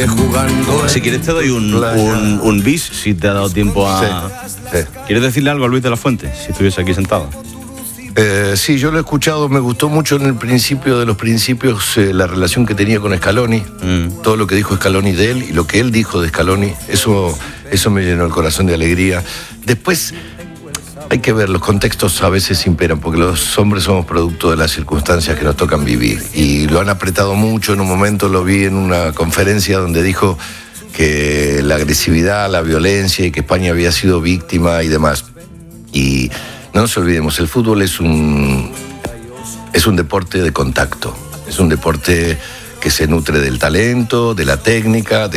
sigue jugando. Si quieres te doy un bis, si te ha dado tiempo a... Sí. ¿Quieres decirle algo a Luis de la Fuente, si estuviese aquí sentado? Sí, yo lo he escuchado, me gustó mucho en el principio de los principios la relación que tenía con Scaloni, todo lo que dijo Scaloni de él y lo que él dijo de Scaloni, eso me llenó el corazón de alegría. Después hay que ver, los contextos a veces imperan, porque los hombres somos producto de las circunstancias que nos tocan vivir, y lo han apretado mucho. En un momento lo vi en una conferencia donde dijo que la agresividad, la violencia y que España había sido víctima y demás. Y no nos olvidemos, el fútbol es un deporte de contacto, es un deporte que se nutre del talento, de la técnica,